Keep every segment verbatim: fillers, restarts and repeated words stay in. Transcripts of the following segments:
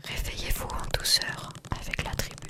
Réveillez-vous en douceur avec la tribu.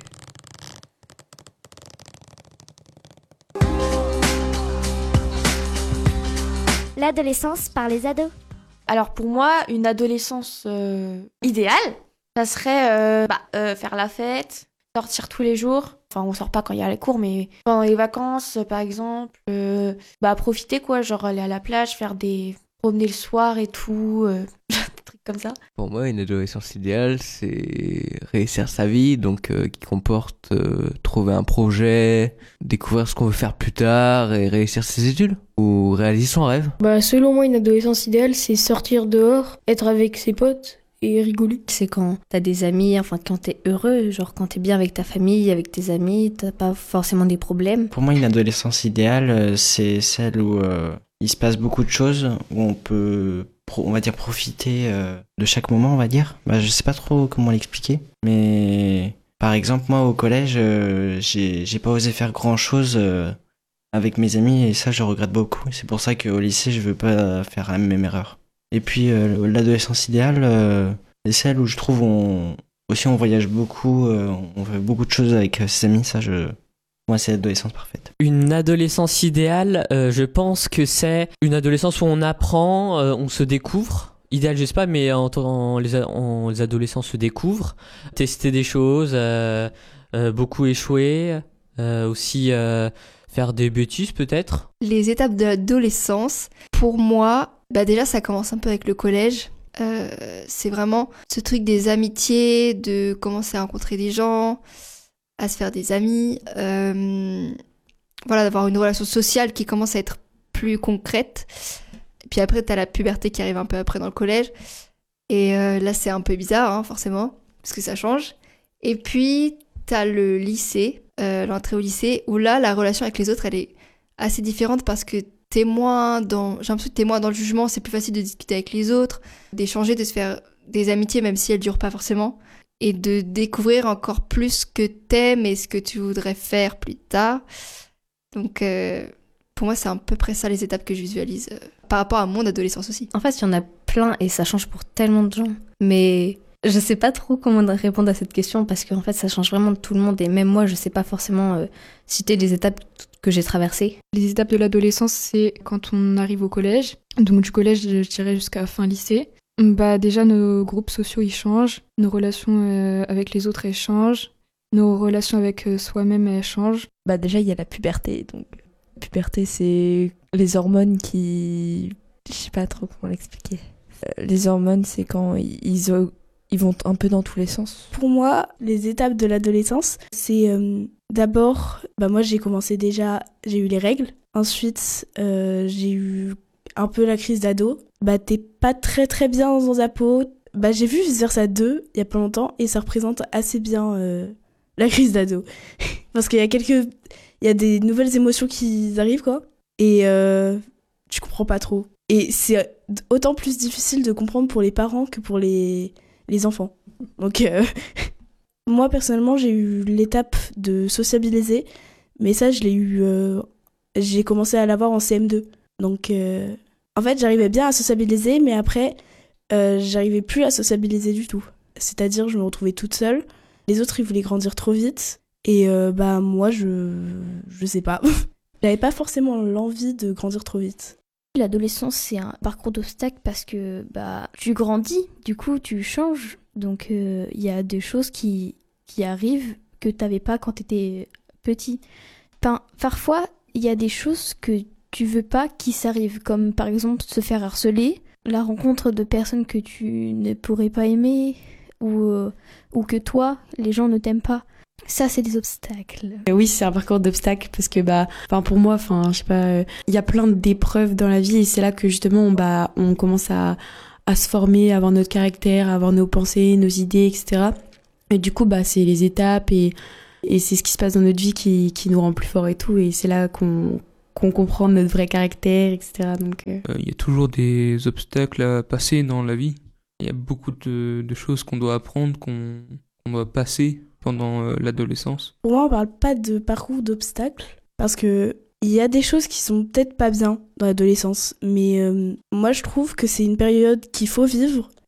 L'adolescence par les ados. Alors pour moi, une adolescence euh, idéale, ça serait euh, bah, euh, faire la fête, sortir tous les jours. Enfin, on sort pas quand il y a les cours, mais pendant les vacances, par exemple, euh, bah profiter quoi, genre aller à la plage, faire des promener le soir et tout, euh, des trucs comme ça. Pour moi, une adolescence idéale, c'est réussir sa vie, donc euh, qui comporte euh, trouver un projet, découvrir ce qu'on veut faire plus tard et réussir ses études ou réaliser son rêve. Bah, selon moi, une adolescence idéale, c'est sortir dehors, être avec ses potes et rigoler. C'est quand t'as des amis, enfin quand t'es heureux, genre quand t'es bien avec ta famille, avec tes amis, t'as pas forcément des problèmes. Pour moi, une adolescence idéale, euh, c'est celle où euh, il se passe beaucoup de choses, où on peut, pro- on va dire, profiter euh, de chaque moment, on va dire. Bah, je sais pas trop comment l'expliquer, mais par exemple, moi, au collège, euh, j'ai, j'ai pas osé faire grand-chose euh, avec mes amis, et ça, je regrette beaucoup. C'est pour ça qu'au lycée, je veux pas faire la même erreur. Et puis, euh, l'adolescence idéale, euh, c'est celle où je trouve on aussi on voyage beaucoup, euh, on fait beaucoup de choses avec euh, ses amis, ça, je... Moi, c'est l'adolescence parfaite. Une adolescence idéale, euh, je pense que c'est une adolescence où on apprend, euh, on se découvre. Idéal, je sais pas, mais en, en, les, en, les adolescents se découvrent, tester des choses, euh, euh, beaucoup échouer, euh, aussi euh, faire des bêtises peut-être. Les étapes de l'adolescence, pour moi, bah déjà ça commence un peu avec le collège. Euh, c'est vraiment ce truc des amitiés, de commencer à rencontrer des gens, à se faire des amis, euh, voilà, d'avoir une relation sociale qui commence à être plus concrète. Et puis après, t'as la puberté qui arrive un peu après dans le collège. Et euh, là, c'est un peu bizarre, hein, forcément, parce que ça change. Et puis, t'as le lycée, euh, l'entrée au lycée, où là, la relation avec les autres, elle est assez différente parce que t'es moins dans... J'ai l'impression que t'es moins dans le jugement, c'est plus facile de discuter avec les autres, d'échanger, de se faire des amitiés, même si elles durent pas forcément. Et de découvrir encore plus ce que t'aimes et ce que tu voudrais faire plus tard. Donc, euh, pour moi, c'est à peu près ça les étapes que je visualise euh, par rapport à mon adolescence aussi. En fait, il y en a plein et ça change pour tellement de gens. Mais je sais pas trop comment répondre à cette question parce qu'en fait, ça change vraiment de tout le monde. Et même moi, je sais pas forcément euh, citer les étapes que j'ai traversées. Les étapes de l'adolescence, c'est quand on arrive au collège. Donc du collège, je dirais jusqu'à fin lycée. Bah déjà, nos groupes sociaux, ils changent. Nos relations euh, avec les autres, elles changent. Nos relations avec euh, soi-même, elles changent. Bah déjà, il y a la puberté. Donc, la puberté, c'est les hormones qui... Je sais pas trop comment l'expliquer. Euh, les hormones, c'est quand ils, ils, ils vont un peu dans tous les sens. Pour moi, les étapes de l'adolescence, c'est euh, d'abord... Bah moi, j'ai commencé déjà... J'ai eu les règles. Ensuite, euh, j'ai eu un peu la crise d'ado. Bah t'es pas très très bien dans ta peau. Bah j'ai vu Vice Versa deux il y a pas longtemps et ça représente assez bien euh, la crise d'ado. Parce qu'il y a quelques... Il y a des nouvelles émotions qui arrivent quoi. Et euh, tu comprends pas trop. Et c'est autant plus difficile de comprendre pour les parents que pour les, les enfants. Donc euh, moi personnellement j'ai eu l'étape de sociabiliser. Mais ça je l'ai eu... Euh, j'ai commencé à l'avoir en C M deux. Donc... Euh, En fait, j'arrivais bien à sociabiliser, mais après, euh, j'arrivais plus à sociabiliser du tout. C'est-à-dire, je me retrouvais toute seule. Les autres, ils voulaient grandir trop vite. Et euh, bah moi, je... je sais pas. J'avais pas forcément l'envie de grandir trop vite. L'adolescence, c'est un parcours d'obstacles parce que bah tu grandis, du coup, tu changes. Donc, il euh, y a des choses qui, qui arrivent que t'avais pas quand t'étais petit. Enfin, parfois, il y a des choses que tu veux pas qu'il s'arrive, comme par exemple se faire harceler, la rencontre de personnes que tu ne pourrais pas aimer, ou, euh, ou que toi, les gens ne t'aiment pas. Ça, c'est des obstacles. Oui, c'est un parcours d'obstacles parce que bah, enfin pour moi, enfin je sais pas, il euh, y a plein d'épreuves dans la vie et c'est là que justement on, bah on commence à à se former, à avoir notre caractère, à avoir nos pensées, nos idées, et cetera. Et du coup bah c'est les étapes et et c'est ce qui se passe dans notre vie qui qui nous rend plus forts et tout et c'est là qu'on qu'on comprend notre vrai caractère, et cetera. Donc, il euh... euh, y a toujours des obstacles à passer dans la vie. Il y a beaucoup de, de choses qu'on doit apprendre, qu'on, qu'on doit passer pendant euh, l'adolescence. Pour moi, on parle pas de parcours d'obstacles, parce que il y a des choses qui sont peut-être pas bien dans l'adolescence, mais euh, moi je trouve que c'est une période qu'il faut vivre,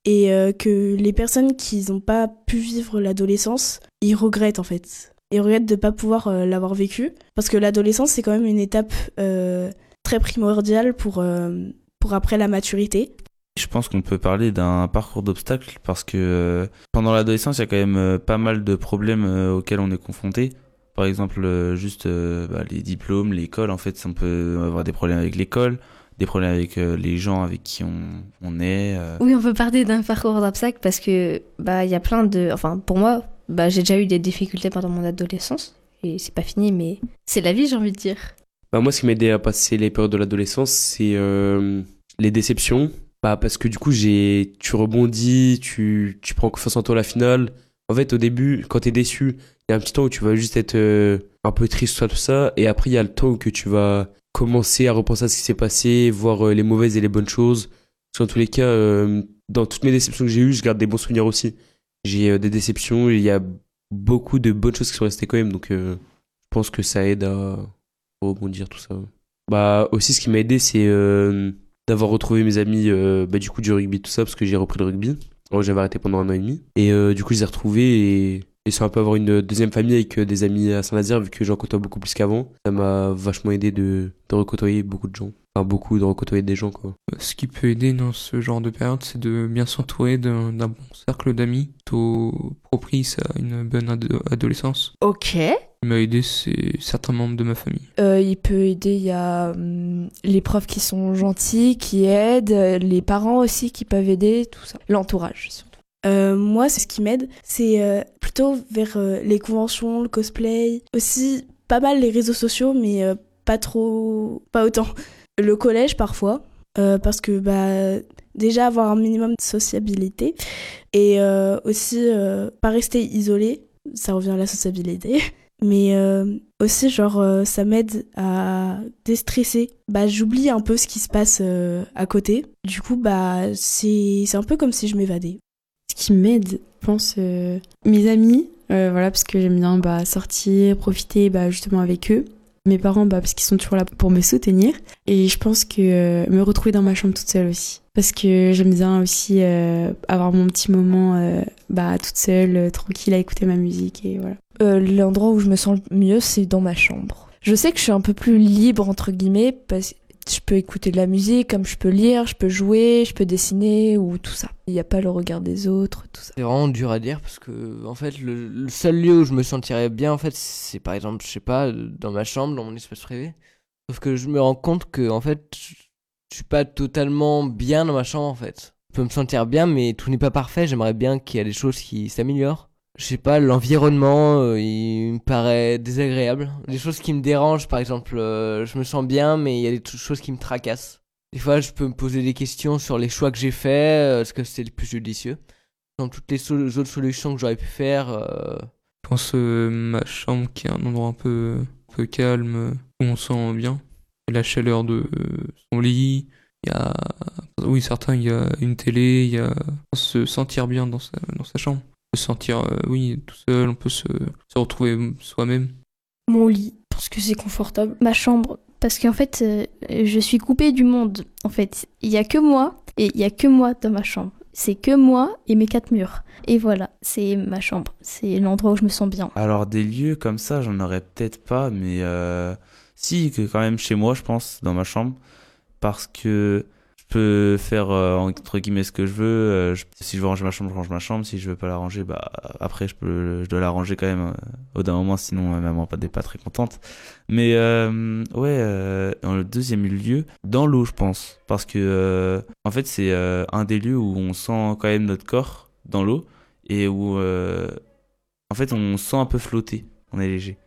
et euh, que les personnes qui n'ont pas pu vivre l'adolescence, ils regrettent en fait. Ils regrettent de ne pas pouvoir euh, l'avoir vécu, parce que l'adolescence, c'est quand même une étape euh, très primordiale pour, euh, pour après la maturité. Je pense qu'on peut parler d'un parcours d'obstacles parce que euh, pendant l'adolescence, il y a quand même euh, pas mal de problèmes euh, auxquels on est confronté. Par exemple, euh, juste euh, bah, les diplômes, l'école, en fait, on peut avoir des problèmes avec l'école, des problèmes avec euh, les gens avec qui on, on est. Euh... Oui, on peut parler d'un parcours d'obstacles parce que bah il y a plein de, enfin pour moi, bah j'ai déjà eu des difficultés pendant mon adolescence et c'est pas fini, mais c'est la vie, j'ai envie de dire. Bah moi, ce qui m'a aidé à passer les périodes de l'adolescence, c'est euh, les déceptions. Bah parce que du coup, j'ai, tu rebondis, tu, tu prends confiance en toi à la finale. En fait, au début, quand t'es déçu, il y a un petit temps où tu vas juste être euh, un peu triste, tout ça, tout ça. Et après, il y a le temps où que tu vas commencer à repenser à ce qui s'est passé, voir euh, les mauvaises et les bonnes choses. Parce qu'en tous les cas, euh, dans toutes mes déceptions que j'ai eues, je garde des bons souvenirs aussi. J'ai euh, des déceptions, il y a beaucoup de bonnes choses qui sont restées quand même. Donc, euh, je pense que ça aide à rebondir, tout ça. Bah, aussi, ce qui m'a aidé, c'est euh, d'avoir retrouvé mes amis euh, bah, du coup, du rugby, tout ça, parce que j'ai repris le rugby. Alors, j'avais arrêté pendant un an et demi. Et euh, du coup, je les ai retrouvés et... Et c'est un peu avoir une deuxième famille avec des amis à Saint-Nazaire, vu que j'en côtoie beaucoup plus qu'avant. Ça m'a vachement aidé de, de recôtoyer beaucoup de gens. Enfin, beaucoup de recôtoyer des gens, quoi. Ce qui peut aider dans ce genre de période, c'est de bien s'entourer d'un, d'un bon cercle d'amis, plutôt propice à une bonne ado- adolescence. Ok. Ce qui m'a aidé, c'est certains membres de ma famille. Euh, il peut aider, il y a hum, les profs qui sont gentils, qui aident, les parents aussi qui peuvent aider, tout ça. L'entourage, surtout. Euh, moi, c'est ce qui m'aide, c'est euh, plutôt vers euh, les conventions, le cosplay, aussi pas mal les réseaux sociaux, mais euh, pas trop, pas autant. Le collège parfois, euh, parce que bah déjà avoir un minimum de sociabilité et euh, aussi euh, pas rester isolé, ça revient à la sociabilité. Mais euh, aussi genre euh, ça m'aide à déstresser. Bah j'oublie un peu ce qui se passe euh, à côté. Du coup bah c'est c'est un peu comme si je m'évadais. Ce qui m'aide, je pense, euh, mes amis, euh, voilà, parce que j'aime bien bah, sortir, profiter bah, justement avec eux. Mes parents, bah, parce qu'ils sont toujours là pour me soutenir. Et je pense que euh, me retrouver dans ma chambre toute seule aussi. Parce que j'aime bien aussi euh, avoir mon petit moment euh, bah, toute seule, euh, tranquille, à écouter ma musique. Et voilà. Euh, l'endroit où je me sens le mieux, c'est dans ma chambre. Je sais que je suis un peu plus libre, entre guillemets, parce que je peux écouter de la musique, comme je peux lire, je peux jouer, je peux dessiner ou tout ça. Il n'y a pas le regard des autres, tout ça. C'est vraiment dur à dire parce que, en fait, le, le seul lieu où je me sentirais bien, en fait, c'est par exemple, je sais pas, dans ma chambre, dans mon espace privé. Sauf que je me rends compte que, en fait, je suis pas totalement bien dans ma chambre, en fait. Je peux me sentir bien, mais tout n'est pas parfait. J'aimerais bien qu'il y ait des choses qui s'améliorent. Je sais pas, l'environnement, euh, il me paraît désagréable. Des choses qui me dérangent, par exemple, euh, je me sens bien, mais il y a des t- choses qui me tracassent. Des fois, je peux me poser des questions sur les choix que j'ai faits, euh, est-ce que c'était le plus judicieux. Dans toutes les so- autres solutions que j'aurais pu faire. Euh... Je pense euh, ma chambre qui est un endroit un peu, un peu calme, où on se sent bien. Et la chaleur de euh, son lit, il y a... Oui, certains, il y a une télé, il y a... se sentir bien dans sa, dans sa chambre. Se sentir, euh, oui, tout seul, on peut se, se retrouver soi-même. Mon lit, parce que c'est confortable. Ma chambre, parce qu'en fait, euh, je suis coupée du monde. En fait, il y a que moi, et il y a que moi dans ma chambre. C'est que moi et mes quatre murs. Et voilà, c'est ma chambre. C'est l'endroit où je me sens bien. Alors des lieux comme ça, j'en aurais peut-être pas, mais euh, si, que quand même chez moi, je pense, dans ma chambre, parce que je peux faire euh, entre guillemets ce que je veux. Euh, je, si je veux ranger ma chambre, je range ma chambre. Si je veux pas la ranger, bah après je peux, je dois la ranger quand même euh, au d'un moment, sinon euh, maman n'est pas très contente. Mais euh, ouais, euh, dans le deuxième lieu, dans l'eau, je pense, parce que euh, en fait c'est euh, un des lieux où on sent quand même notre corps dans l'eau et où euh, en fait on se sent un peu flotter, on est léger.